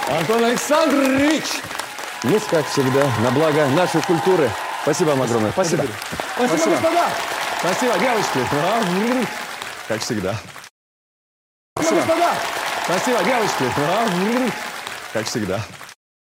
Антон Александрович! Ну, как всегда, на благо нашей культуры. Спасибо вам огромное. Спасибо. Спасибо, господа. Спасибо, девочки. Как всегда. Спасибо, господа. Спасибо, девочки. Как всегда.